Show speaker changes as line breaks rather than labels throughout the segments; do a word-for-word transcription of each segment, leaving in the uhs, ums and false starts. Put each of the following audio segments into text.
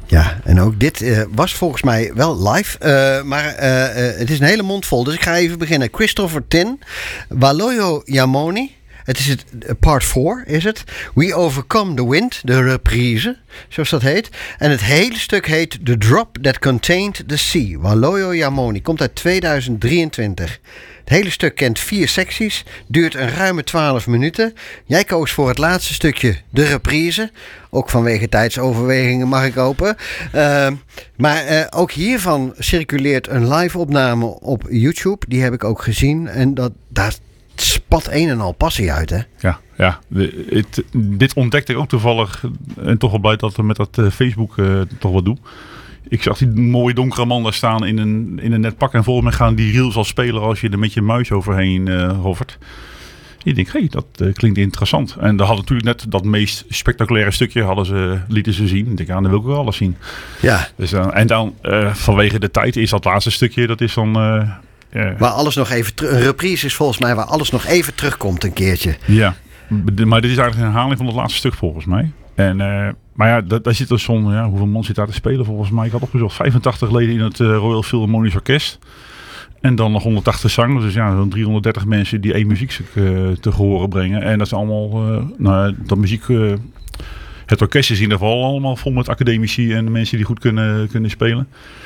Ja, en ook dit uh, was volgens mij wel live, uh, maar uh, uh, het is een hele mond vol. Dus ik ga even beginnen. Christopher Tin, Waloyo Yamoni. Het is het part vier, is het. We Overcome the Wind, de reprise, zoals dat heet. En het hele stuk heet The Drop That Contained the Sea. Waloyo Yamoni, komt uit tweeduizend drieëntwintig. Het hele stuk kent vier secties, duurt een ruime twaalf minuten. Jij koos voor het laatste stukje, de reprise. Ook vanwege tijdsoverwegingen, mag ik hopen. Uh, maar uh, ook hiervan circuleert een live opname op YouTube. Die heb ik ook gezien. En dat, daar spat een en al passie uit, hè?
Ja, ja. De, het, dit ontdekte ik ook toevallig. En toch wel blij dat we met dat uh, Facebook uh, toch wat doen. Ik zag die mooie donkere man daar staan in een, in een net pak. En volgens mij gaan die reels al spelen als je er met je muis overheen uh, hovert. Ik denk, hé, hey, dat uh, klinkt interessant. En daar hadden natuurlijk net dat meest spectaculaire stukje hadden ze, lieten ze zien. Ik denk, ja, dan wil ik wel alles zien.
Ja.
Dus, uh, en dan uh, vanwege de tijd is dat laatste stukje, dat is dan... Uh, uh,
waar alles nog even... Ter- een reprise is volgens mij waar alles nog even terugkomt een keertje.
Ja, maar dit is eigenlijk een herhaling van het laatste stuk volgens mij. En... Uh, Maar ja, dat, daar zit dus zo'n, ja, hoeveel man zit daar te spelen volgens mij? Ik had opgezocht, vijfentachtig leden in het uh, Royal Philharmonisch Orkest. En dan nog honderdtachtig zangers. Dus ja, zo'n driehonderddertig mensen die één muziekstuk uh, te horen brengen. En dat is allemaal, uh, nou, dat muziek... Uh, het orkest is in ieder geval allemaal vol met academici en mensen die goed kunnen, kunnen spelen.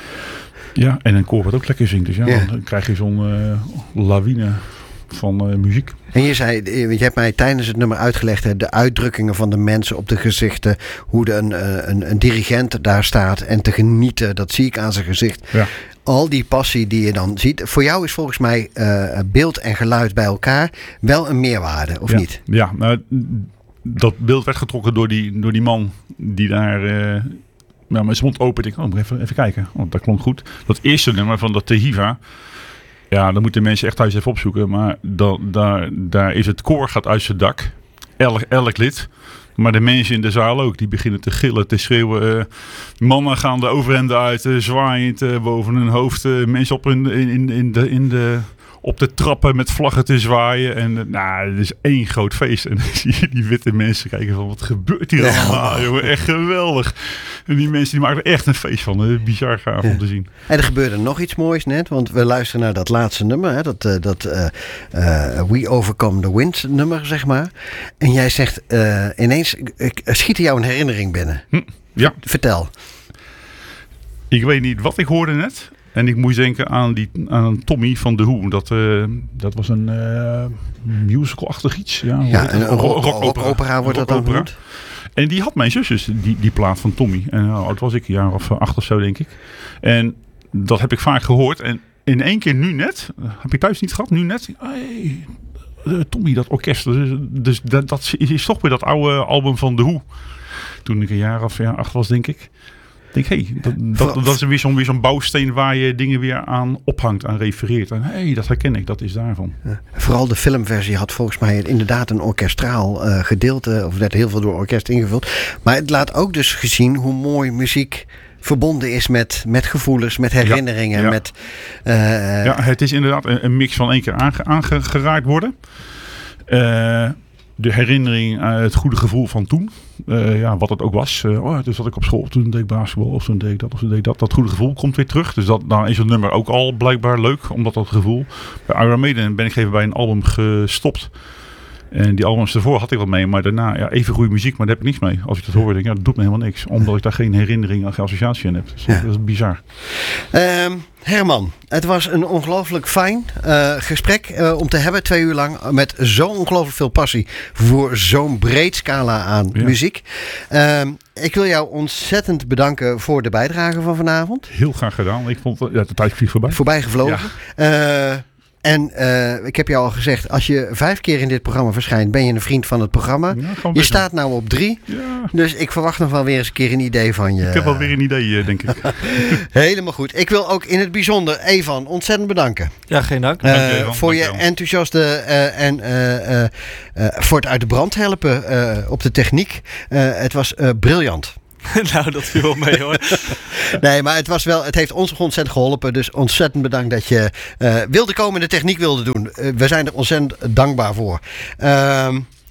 Ja, en een koor wat ook lekker zingt. Dus ja, yeah. Dan krijg je zo'n uh, lawine van uh, muziek.
En je zei, je hebt mij tijdens het nummer uitgelegd, hè, de uitdrukkingen van de mensen op de gezichten, hoe de, een, een, een dirigent daar staat en te genieten, dat zie ik aan zijn gezicht.
Ja.
Al die passie die je dan ziet. Voor jou is volgens mij uh, beeld en geluid bij elkaar wel een meerwaarde, of
ja.
niet?
Ja, nou, dat beeld werd getrokken door die, door die man die daar... Uh, nou, mijn mond open. Ik, oh, moet even, even kijken. Oh, dat klonk goed. Dat eerste nummer van dat Tehiva. Ja, dan moeten mensen echt thuis even opzoeken. Maar da, daar, daar is het koor gaat uit zijn dak. Elk, elk lid. Maar de mensen in de zaal ook. Die beginnen te gillen, te schreeuwen. Uh, mannen gaan de overhemden uit. Uh, zwaaiend uh, boven hun hoofd. Uh, mensen op, hun, in, in, in de, in de, op de trappen met vlaggen te zwaaien. En uh, nou, het is één groot feest. En dan zie je die witte mensen kijken van wat gebeurt hier
ja.
allemaal. Jongen, echt geweldig. En die mensen die maken er echt een feest van. Uh, bizar gaaf ja. om te zien.
En er gebeurde nog iets moois net. Want we luisteren naar dat laatste nummer. Hè, dat uh, dat uh, uh, We Overcome the Wind nummer, zeg maar. En jij zegt uh, ineens, uh, schiet er jou een herinnering binnen.
Hm, ja.
Vertel.
Ik weet niet wat ik hoorde net. En ik moest denken aan, die, aan Tommy van The Who. Dat, uh, dat was een uh, musical-achtig iets. Ja,
ja een rock-opera
rock
rock wordt dat dan genoemd.
En die had mijn zusjes, die, die plaat van Tommy. En nou, oud was ik, een jaar of acht of zo, denk ik. En dat heb ik vaak gehoord. En in één keer nu net, heb ik thuis niet gehad, nu net. Hey, Tommy, dat orkest. Dus, dus dat, dat is toch weer dat oude album van The Who. Toen ik een jaar of ja, acht was, denk ik. Ik denk, hé, hey, dat, dat, dat is weer zo'n, weer zo'n bouwsteen waar je dingen weer aan ophangt, aan refereert. En hé, hey, dat herken ik, dat is daarvan.
Ja, vooral de filmversie had volgens mij inderdaad een orkestraal uh, gedeelte, of werd heel veel door orkest ingevuld. Maar het laat ook dus gezien hoe mooi muziek verbonden is met, met gevoelens, met herinneringen. Ja, ja. Met, uh,
ja, het is inderdaad een, een mix van één keer aange, aangeraakt worden. Uh, De herinnering aan het goede gevoel van toen. Uh, ja, wat het ook was. Uh, oh, dus zat ik op school, toen deed ik basketbal, of toen deed ik dat, of toen deed ik dat. Dat goede gevoel komt weer terug. Dus dat, dan is het nummer ook al blijkbaar leuk, omdat dat gevoel. Bij Iron Maiden ben ik even bij een album gestopt. En die albums ervoor had ik wat mee, maar daarna ja, even goede muziek, maar daar heb ik niks mee. Als ik dat hoor, denk ik, ja, dat doet me helemaal niks. Omdat ik daar geen herinnering of associatie aan heb. Dus ja. Dat is bizar.
Um, Herman, het was een ongelooflijk fijn uh, gesprek uh, om te hebben, twee uur lang, met zo ongelooflijk veel passie voor zo'n breed scala aan ja. muziek. Um, ik wil jou ontzettend bedanken voor de bijdrage van vanavond.
Heel graag gedaan. Ik vond ja, de tijd vliegt voorbij.
Voorbij gevlogen. Ja. Uh, En uh, ik heb je al gezegd, als je vijf keer in dit programma verschijnt, ben je een vriend van het programma. Ja, je staat nou op drie. Ja. Dus ik verwacht nog wel weer eens een keer een idee van je.
Ik heb wel weer een idee, denk ik.
Helemaal goed. Ik wil ook in het bijzonder Evan ontzettend bedanken.
Ja, geen dank.
Uh,
dank je,
voor
dank
je enthousiaste uh, en uh, uh, uh, voor het uit de brand helpen uh, op de techniek. Uh, het was uh, briljant.
Nou, dat viel wel mee hoor.
Nee, maar het was wel, het heeft ons ontzettend geholpen. Dus ontzettend bedankt dat je uh, wilde komen en de techniek wilde doen. Uh, we zijn er ontzettend dankbaar voor. Uh,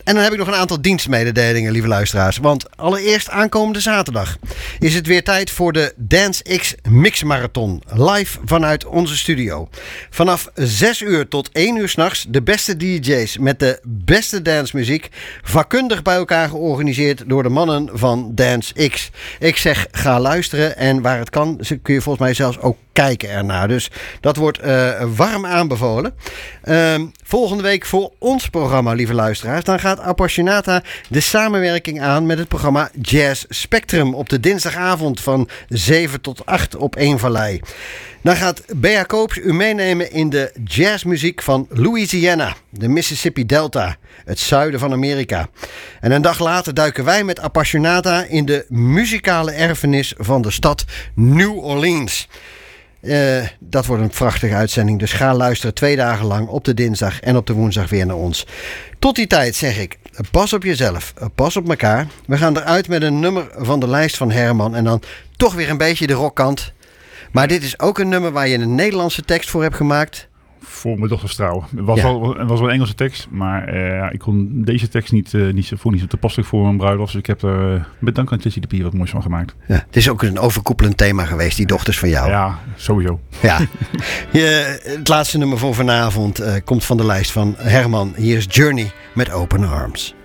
En dan heb ik nog een aantal dienstmededelingen, lieve luisteraars. Want allereerst aankomende zaterdag is het weer tijd voor de Dance X Mix Marathon. Live vanuit onze studio. Vanaf zes uur tot één uur 's nachts de beste D J's met de beste dancemuziek. Vakkundig bij elkaar georganiseerd door de mannen van Dance X. Ik zeg, ga luisteren en waar het kan kun je volgens mij zelfs ook kijken ernaar. Dus dat wordt uh, warm aanbevolen. Uh, volgende week voor ons programma, lieve luisteraars, dan gaat Appassionata de samenwerking aan met het programma Jazz Spectrum op de dinsdagavond van zeven tot acht op één Vallei. Dan gaat Bea Koops u meenemen in de jazzmuziek van Louisiana, de Mississippi Delta, het zuiden van Amerika. En een dag later duiken wij met Appassionata in de muzikale erfenis van de stad New Orleans. Uh, dat wordt een prachtige uitzending. Dus ga luisteren twee dagen lang op de dinsdag en op de woensdag weer naar ons. Tot die tijd zeg ik, pas op jezelf, pas op elkaar. We gaan eruit met een nummer van de lijst van Herman. En dan toch weer een beetje de rockkant. Maar dit is ook een nummer waar je een Nederlandse tekst voor hebt gemaakt.
Voor mijn dochters trouw. Het was,
Ja.
wel, het was wel een Engelse tekst, maar uh, ik kon deze tekst niet, uh, niet, zo, vond niet zo toepasselijk voor mijn bruiloft. Dus ik heb er uh, met dank aan Tissy de Pier wat moois van gemaakt.
Ja, het is ook een overkoepelend thema geweest, die dochters van jou.
Ja, sowieso.
Ja. Je, het laatste nummer voor vanavond uh, komt van de lijst van Herman. Hier is Journey met Open Arms.